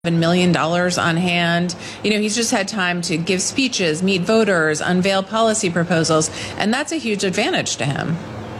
million on hand. He's just had time to give speeches, meet voters, unveil policy proposals, and that's a huge advantage to him.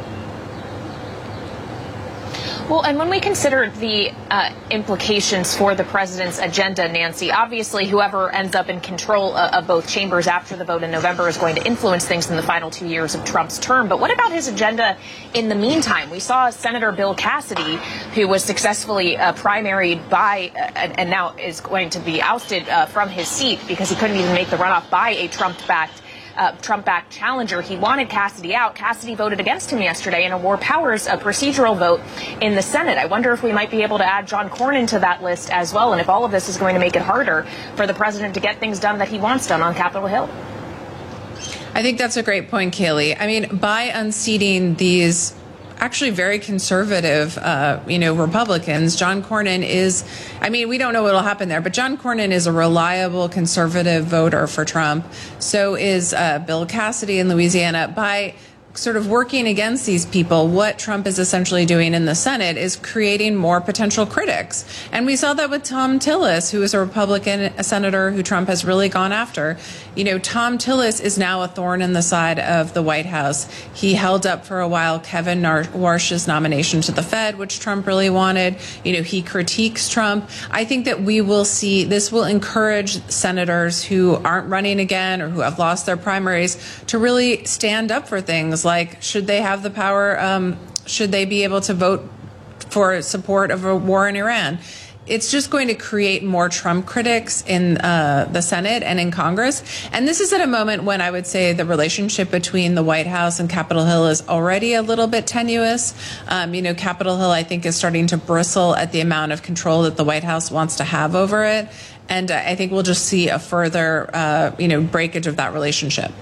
Well, and when we consider the implications for the president's agenda, Nancy, obviously whoever ends up in control of both chambers after the vote in November is going to influence things in the final 2 years of Trump's term. But what about his agenda in the meantime? We saw Senator Bill Cassidy, who was successfully primaried by and now is going to be ousted from his seat because he couldn't even make the runoff by a Trump-backed challenger. He wanted Cassidy out. Cassidy voted against him yesterday in a War Powers procedural vote in the Senate. I wonder if we might be able to add John Cornyn to that list as well, and if all of this is going to make it harder for the president to get things done that he wants done on Capitol Hill. I think that's a great point, Kayleigh. By unseating these actually very conservative, Republicans, John Cornyn is, we don't know what will happen there, but John Cornyn is a reliable conservative voter for Trump. So is Bill Cassidy in Louisiana. By sort of working against these people, what Trump is essentially doing in the Senate is creating more potential critics. And we saw that with Thom Tillis, who is a Republican senator who Trump has really gone after. Thom Tillis is now a thorn in the side of the White House. He held up for a while Kevin Warsh's nomination to the Fed, which Trump really wanted. He critiques Trump. I think that we will see this will encourage senators who aren't running again or who have lost their primaries to really stand up for things like, should they have the power? Should they be able to vote for support of a war in Iran? It's just going to create more Trump critics in the Senate and in Congress. And this is at a moment when I would say the relationship between the White House and Capitol Hill is already a little bit tenuous. Capitol Hill, I think, is starting to bristle at the amount of control that the White House wants to have over it. And I think we'll just see a further, breakage of that relationship.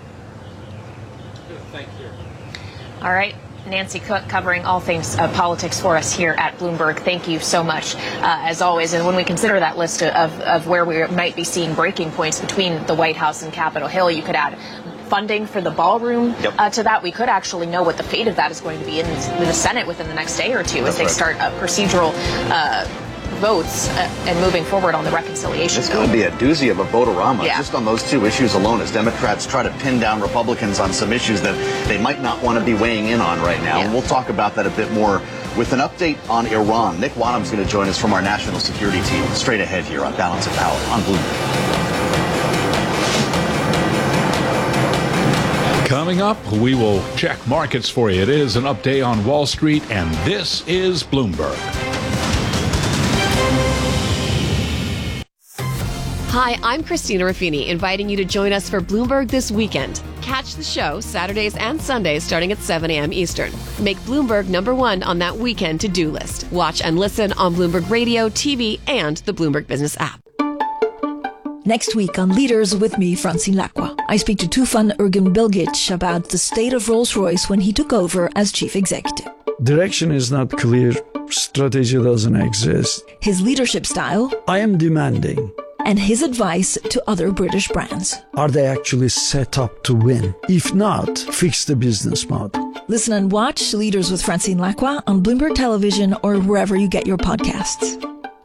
Thank you. All right. Nancy Cook covering all things politics for us here at Bloomberg. Thank you so much, as always. And when we consider that list of where we might be seeing breaking points between the White House and Capitol Hill, you could add funding for the ballroom to that. We could actually know what the fate of that is going to be in the Senate within the next day or two as they start procedural votes and moving forward on the reconciliation. It's going to be a doozy of a vote-a-rama just on those two issues alone as Democrats try to pin down Republicans on some issues that they might not want to be weighing in on right now. And we'll talk about that a bit more with an update on Iran. Nick Wadham's going to join us from our national security team straight ahead here on Balance of Power on Bloomberg. Coming up, we will check markets for you. It is an update on Wall Street, and this is Bloomberg. Hi, I'm Christina Ruffini, inviting you to join us for Bloomberg This Weekend. Catch the show Saturdays and Sundays starting at 7 a.m. Eastern. Make Bloomberg #1 on that weekend to-do list. Watch and listen on Bloomberg Radio, TV, and the Bloomberg Business app. Next week on Leaders with me, Francine Lacqua, I speak to Tufan Ergin Bilgic about the state of Rolls-Royce when he took over as chief executive. Direction is not clear. Strategy doesn't exist. His leadership style. I am demanding. And his advice to other British brands. Are they actually set up to win? If not, fix the business model. Listen and watch Leaders with Francine Lacqua on Bloomberg Television or wherever you get your podcasts.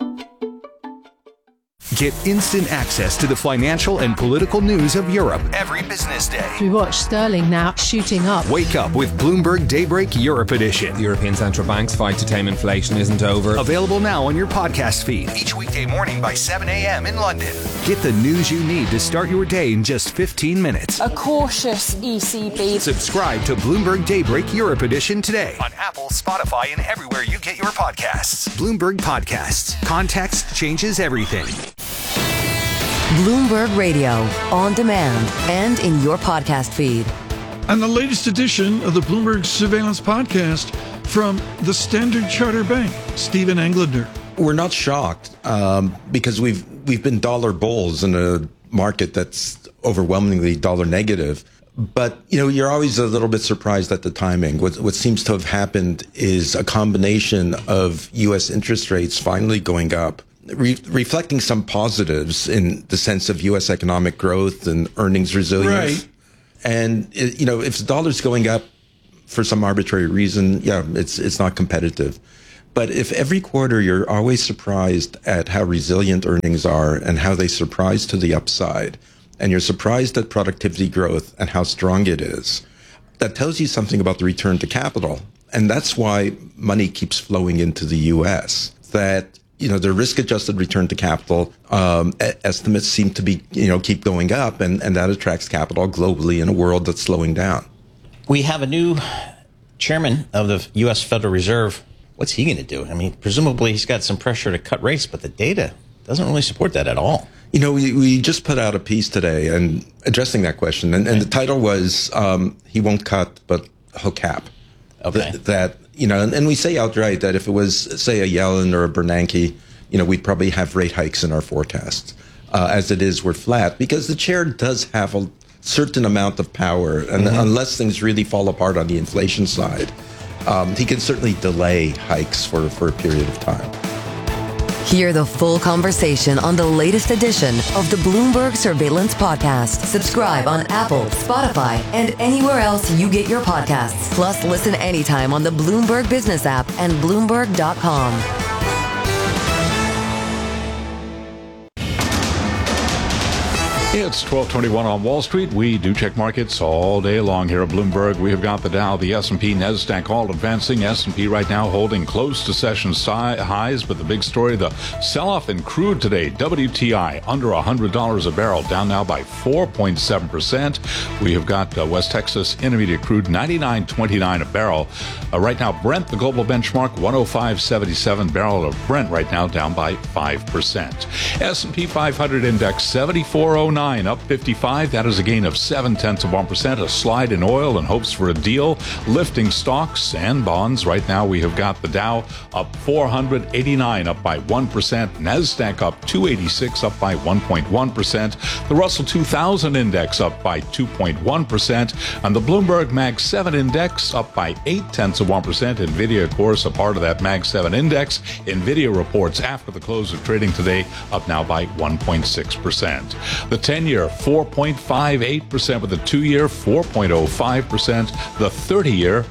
Get instant access to the financial and political news of Europe every business day. We watch sterling now shooting up. Wake up with Bloomberg Daybreak Europe Edition. The European Central Bank's fight to tame inflation isn't over. Available now on your podcast feed. Each weekday morning by 7 a.m. in London. Get the news you need to start your day in just 15 minutes. A cautious ECB. Subscribe to Bloomberg Daybreak Europe Edition today on Apple, Spotify, and everywhere you get your podcasts. Bloomberg Podcasts. Context changes everything. Bloomberg Radio, on demand and in your podcast feed. And the latest edition of the Bloomberg Surveillance Podcast from the Standard Chartered Bank, Stephen Englander. We're not shocked because we've been dollar bulls in a market that's overwhelmingly dollar negative. But, you're always a little bit surprised at the timing. What seems to have happened is a combination of U.S. interest rates finally going up, reflecting some positives in the sense of U.S. economic growth and earnings resilience. Right. And, if the dollar's going up for some arbitrary reason, it's not competitive. But if every quarter you're always surprised at how resilient earnings are and how they surprise to the upside, and you're surprised at productivity growth and how strong it is, that tells you something about the return to capital. And that's why money keeps flowing into the U.S. That, the risk-adjusted return to capital estimates seem to be, keep going up, and that attracts capital globally in a world that's slowing down. We have a new chairman of the U.S. Federal Reserve. What's he going to do? I mean, presumably he's got some pressure to cut rates, but the data doesn't really support that at all. We just put out a piece today and addressing that question, and the title was he won't cut, but he'll cap. Okay. And we say outright that if it was, say, a Yellen or a Bernanke, we'd probably have rate hikes in our forecasts. As it is, we're flat because the chair does have a certain amount of power, and unless things really fall apart on the inflation side, he can certainly delay hikes for a period of time. Hear the full conversation on the latest edition of the Bloomberg Surveillance Podcast. Subscribe on Apple, Spotify, and anywhere else you get your podcasts. Plus, listen anytime on the Bloomberg Business app and Bloomberg.com. It's 12:21 on Wall Street. We do check markets all day long here at Bloomberg. We have got the Dow, the S&P, NASDAQ all advancing. S&P right now holding close to session highs, but the big story, the sell-off in crude today. WTI under $100 a barrel, down now by 4.7%. We have got West Texas Intermediate crude 99.29 a barrel. Right now, Brent, the global benchmark, 105.77 barrel of Brent right now, down by 5%. S&P 500 index 7409. Up 55. That is a gain of 0.7%. A slide in oil and hopes for a deal. Lifting stocks and bonds. Right now we have got the Dow up 489, up by 1%. NASDAQ up 286, up by 1.1%. The Russell 2000 index up by 2.1%. And the Bloomberg Mag 7 index up by 0.8%. NVIDIA, of course, a part of that Mag 7 index. NVIDIA reports after the close of trading today up now by 1.6%. The 10-year, 4.58%, with the 2-year, 4.05%, the 30-year,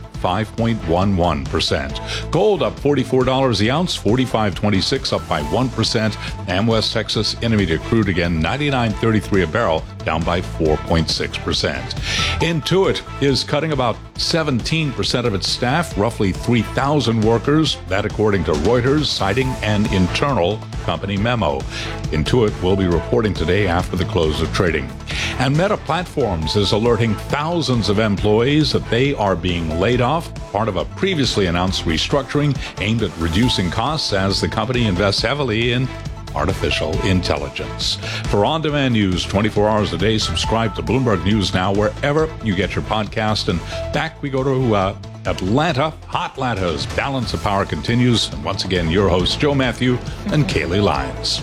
5.11%. Gold up $44 the ounce, $45.26, up by 1%. And West Texas Intermediate crude again, $99.33 a barrel, down by 4.6%. Intuit is cutting about 17% of its staff, roughly 3,000 workers. That according to Reuters, citing an internal company memo. Intuit will be reporting today after the close of trading. And Meta Platforms is alerting thousands of employees that they are being laid off, part of a previously announced restructuring aimed at reducing costs as the company invests heavily in artificial intelligence. For on-demand news 24 hours a day, subscribe to Bloomberg News Now wherever you get your podcast. And back we go to Atlanta. Hotlanta's Balance of Power continues. And once again, your hosts, Joe Matthew and Kaylee Lyons.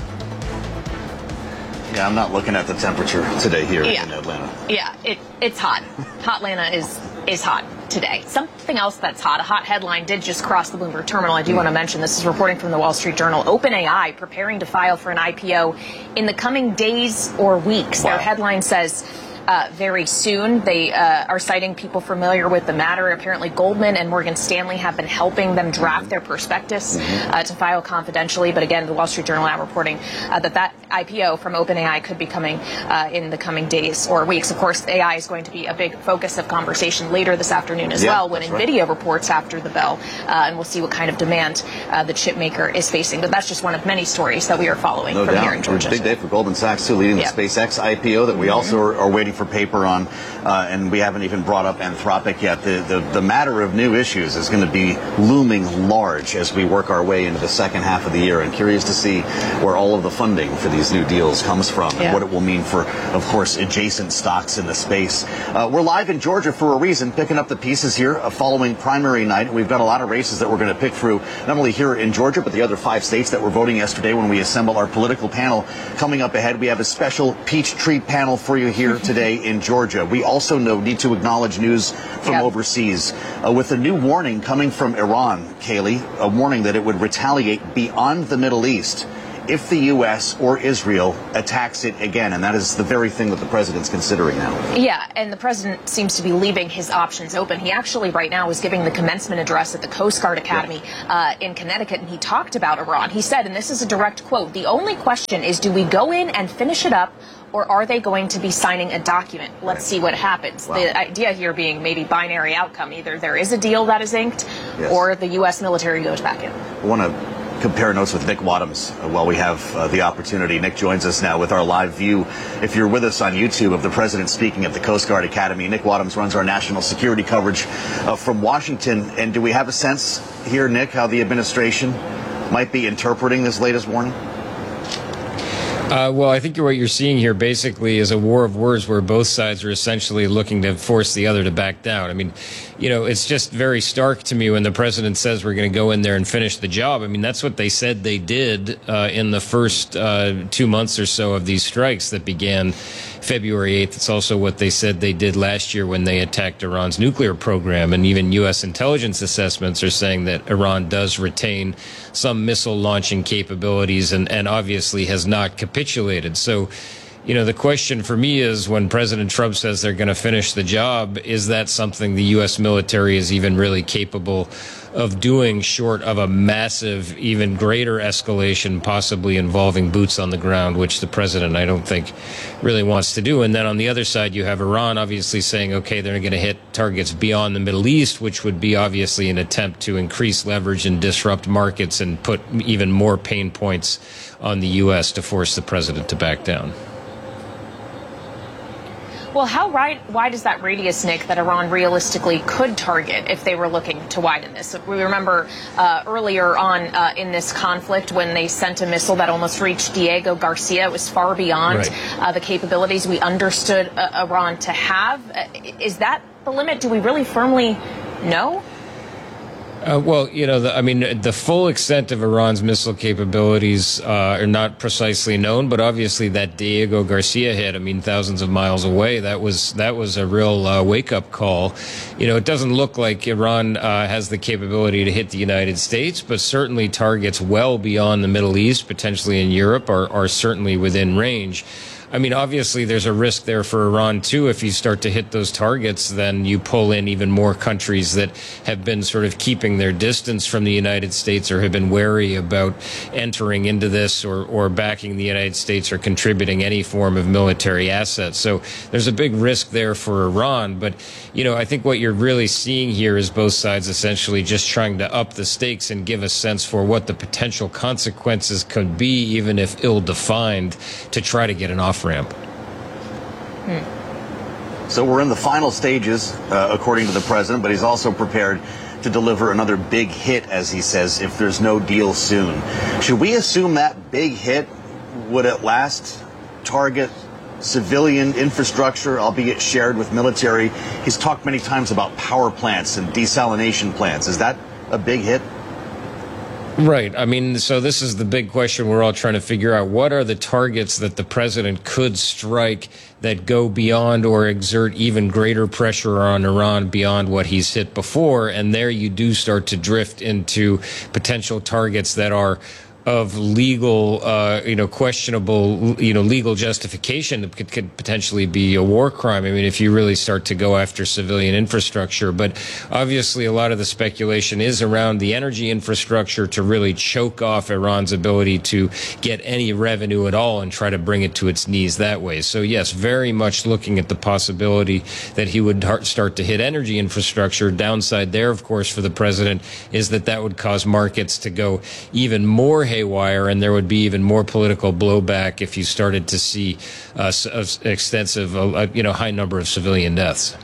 Yeah, I'm not looking at the temperature today here in Atlanta. Yeah, it's hot. Hotlanta is hot today. Something else that's hot, a hot headline did just cross the Bloomberg terminal. I do want to mention, this is reporting from the Wall Street Journal. OpenAI preparing to file for an IPO in the coming days or weeks. Wow. Their headline says very soon. They are citing people familiar with the matter. Apparently Goldman and Morgan Stanley have been helping them draft their prospectus to file confidentially. But again, the Wall Street Journal now reporting that IPO from OpenAI could be coming in the coming days or weeks. Of course, AI is going to be a big focus of conversation later this afternoon as well when NVIDIA reports after the bell. And we'll see what kind of demand the chip maker is facing. But that's just one of many stories that we are following from here in Georgia. Big day for Goldman Sachs, too, leading the SpaceX IPO that we also are waiting for paper on, and we haven't even brought up Anthropic yet. The matter of new issues is going to be looming large as we work our way into the second half of the year, and curious to see where all of the funding for these new deals comes from and what it will mean for, of course, adjacent stocks in the space. We're live in Georgia for a reason, picking up the pieces here following primary night. We've got a lot of races that we're going to pick through, not only here in Georgia, but the other 5 states that were voting yesterday when we assemble our political panel. Coming up ahead, we have a special Peachtree panel for you here today in Georgia. We also need to acknowledge news from overseas with a new warning coming from Iran, Kaylee, a warning that it would retaliate beyond the Middle East if the U.S. or Israel attacks it again? And that is the very thing that the president's considering now. Yeah, and the president seems to be leaving his options open. He actually right now is giving the commencement address at the Coast Guard Academy in Connecticut, and he talked about Iran. He said, and this is a direct quote, "The only question is, do we go in and finish it up, or are they going to be signing a document? Let's see what happens." Wow. The idea here being maybe binary outcome. Either there is a deal that is inked, or the U.S. military goes back in. I want to compare notes with Nick Wadhams while we have the opportunity. Nick joins us now with our live view, if you're with us on YouTube, of the president speaking at the Coast Guard Academy. Nick Wadhams runs our national security coverage from Washington. And do we have a sense here, Nick, how the administration might be interpreting this latest warning? Well, I think what you're seeing here basically is a war of words where both sides are essentially looking to force the other to back down. I mean, you know, it's just very stark to me when the president says we're going to go in there and finish the job. I mean, that's what they said they did in the first 2 months or so of these strikes that began February 8th. It's also what they said they did last year when they attacked Iran's nuclear program. And even U.S. intelligence assessments are saying that Iran does retain some missile launching capabilities and obviously has not capitulated. So, you know, the question for me is, when President Trump says they're going to finish the job, is that something the U.S. military is even really capable of doing, short of a massive, even greater escalation, possibly involving boots on the ground, which the president, I don't think, really wants to do. And then on the other side, you have Iran obviously saying, okay, they're going to hit targets beyond the Middle East, which would be obviously an attempt to increase leverage and disrupt markets and put even more pain points on the U.S. to force the president to back down. Well, how wide is that radius, Nick, that Iran realistically could target if they were looking to widen this? We remember earlier on in this conflict when they sent a missile that almost reached Diego Garcia. It was far beyond the capabilities we understood Iran to have. Is that the limit? Do we really firmly know? Well, you know, the full extent of Iran's missile capabilities are not precisely known, but obviously that Diego Garcia hit, I mean, thousands of miles away, that was a real wake-up call. You know, it doesn't look like Iran has the capability to hit the United States, but certainly targets well beyond the Middle East, potentially in Europe, are certainly within range. I mean, obviously, there's a risk there for Iran, too. If you start to hit those targets, then you pull in even more countries that have been sort of keeping their distance from the United States or have been wary about entering into this or backing the United States or contributing any form of military assets. So there's a big risk there for Iran. But, you know, I think what you're really seeing here is both sides essentially just trying to up the stakes and give a sense for what the potential consequences could be, even if ill-defined, to try to get an off ramp. So we're in the final stages, according to the president, but he's also prepared to deliver another big hit, as he says, if there's no deal soon. Should we assume that big hit would at last target civilian infrastructure, albeit shared with military? He's talked many times about power plants and desalination plants. Is that a big hit? Right. I mean, so this is the big question we're all trying to figure out. What are the targets that the president could strike that go beyond or exert even greater pressure on Iran beyond what he's hit before? And there you do start to drift into potential targets that are of legal, questionable, legal justification that could potentially be a war crime. I mean, if you really start to go after civilian infrastructure. But obviously, a lot of the speculation is around the energy infrastructure to really choke off Iran's ability to get any revenue at all and try to bring it to its knees that way. So, yes, very much looking at the possibility that he would start to hit energy infrastructure. Downside there, of course, for the president is that would cause markets to go even more haywire, and there would be even more political blowback if you started to see extensive, high number of civilian deaths.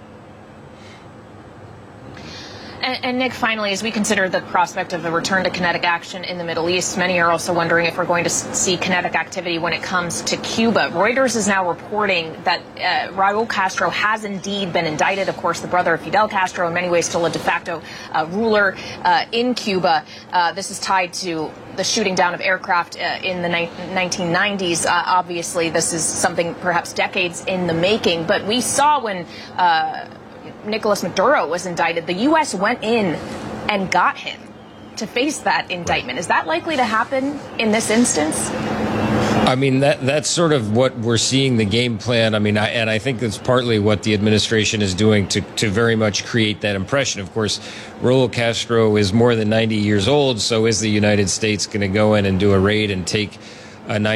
And Nick, finally, as we consider the prospect of a return to kinetic action in the Middle East, many are also wondering if we're going to see kinetic activity when it comes to Cuba. Reuters is now reporting that Raul Castro has indeed been indicted. Of course, the brother of Fidel Castro, in many ways still a de facto ruler in Cuba. This is tied to the shooting down of aircraft in the 1990s. Obviously, this is something perhaps decades in the making. But we saw when Nicolas Maduro was indicted, the U.S. went in and got him to face that indictment. Is that likely to happen in this instance? I mean, that's sort of what we're seeing, the game plan. I mean, I think that's partly what the administration is doing to very much create that impression. Of course, Raul Castro is more than 90 years old, so is the United States going to go in and do a raid and take a